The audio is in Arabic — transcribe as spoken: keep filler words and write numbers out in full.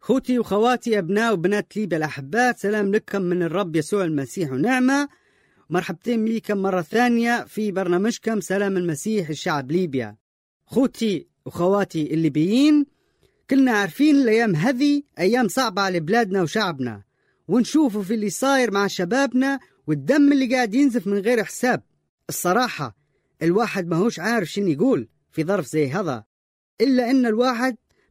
خوتي وخواتي أبناء وبنات ليبيا الأحبات، سلام لكم من الرب يسوع المسيح ونعمة. مرحبتين بكم مرة ثانية في برنامجكم سلام المسيح الشعب ليبيا. خوتي وخواتي الليبيين، كلنا عارفين الأيام هذه أيام صعبة على بلادنا وشعبنا، ونشوفوا في اللي صاير مع شبابنا والدم اللي قاعد ينزف من غير حساب. الصراحة الواحد ما هوش عارف شنو يقول في ظرف زي هذا، إلا إن الواحد